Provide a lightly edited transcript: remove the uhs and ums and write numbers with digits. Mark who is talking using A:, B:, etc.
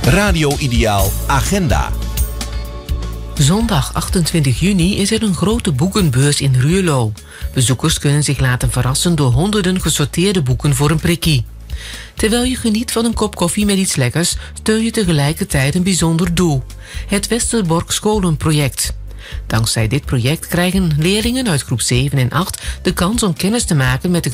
A: Radio Ideaal Agenda.
B: Zondag 28 juni is er een grote boekenbeurs in Ruurlo. Bezoekers kunnen zich laten verrassen door honderden gesorteerde boeken voor een prikkie. Terwijl je geniet van een kop koffie met iets lekkers, steun je tegelijkertijd een bijzonder doel: het Westerbork Scholenproject. Dankzij dit project krijgen leerlingen uit groep 7 en 8 de kans om kennis te maken met de